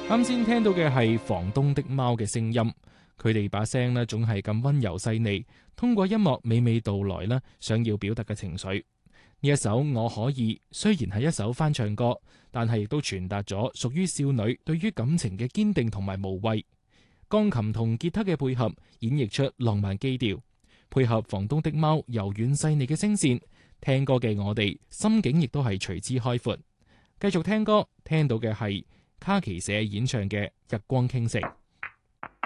啱先聽到嘅係房東的貓嘅聲音，佢哋把聲呢總係咁溫柔細膩，通過音樂娓娓道來呢想要表達嘅情緒。呢一首我可以雖然係一首翻唱歌，但係亦都傳達咗屬於少女對於感情嘅堅定同埋無畏。鋼琴同吉他嘅配合演繹出浪漫基調，配合房東的貓柔軟細膩嘅聲線，聽歌嘅我哋心境亦都係隨之開闊。繼續聽歌，聽到嘅係卡奇社演唱嘅《日光傾城》。